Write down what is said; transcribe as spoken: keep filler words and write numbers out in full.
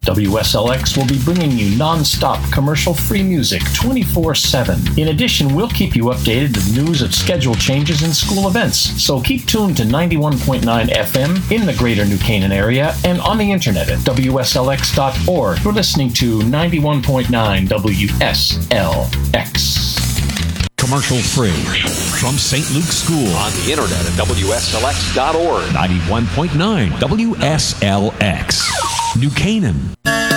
W S L X will be bringing you non-stop commercial-free music twenty-four seven. In addition, we'll keep you updated with news of schedule changes and school events. So keep tuned to ninety-one point nine F M in the greater New Canaan area and on the internet at W S L X dot org. You're listening to ninety-one point nine W S L X. Commercial free from Saint Luke's School. On the internet at W S L X dot org. ninety-one point nine W S L X. New Canaan.